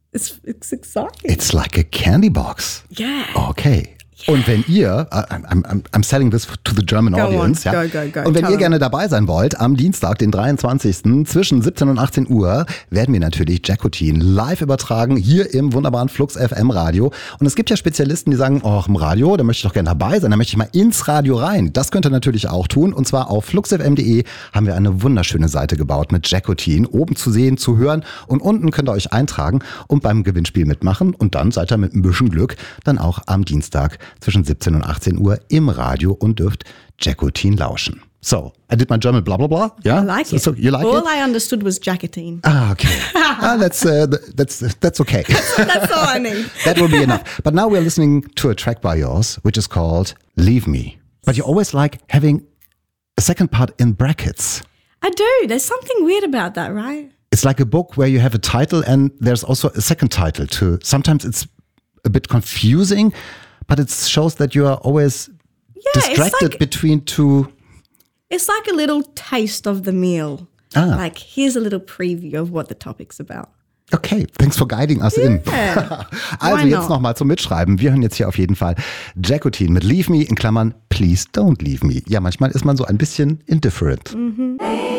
It's exciting. It's like a candy box. Yeah. Okay. Und wenn ihr, I'm selling this to the German audience. On. Ja. Go. Und wenn Tell ihr gerne dabei sein wollt, am Dienstag, den 23. zwischen 17 und 18 Uhr, werden wir natürlich Jackotin live übertragen, hier im wunderbaren Flux FM Radio. Und es gibt ja Spezialisten, die sagen, oh, im Radio, da möchte ich doch gerne dabei sein, da möchte ich mal ins Radio rein. Das könnt ihr natürlich auch tun. Und zwar auf fluxfm.de haben wir eine wunderschöne Seite gebaut mit Jackotin. Oben zu sehen, zu hören und unten könnt ihr euch eintragen und beim Gewinnspiel mitmachen. Und dann seid ihr mit ein bisschen Glück dann auch am Dienstag zwischen 17 und 18 Uhr im Radio und dürft Jackotin lauschen. So, I did my German blah blah blah. Yeah? I like it. So you like All it? I understood was Jackotin. Ah, okay. That's okay. That's all I need. That will be enough. But now we're listening to a track by yours, which is called Leave Me. But you always like having a second part in brackets. I do. There's something weird about that, right? It's like a book where you have a title and there's also a second title too. Sometimes it's a bit confusing, but it shows that you are always distracted between two. It's like a little taste of the meal. Like, here's a little preview of what the topic's about. Okay, thanks for guiding us in. Also jetzt nochmal zum Mitschreiben. Wir hören jetzt hier auf jeden Fall Jackotin mit Leave Me in Klammern Please Don't Leave Me. Ja, manchmal ist man so ein bisschen indifferent.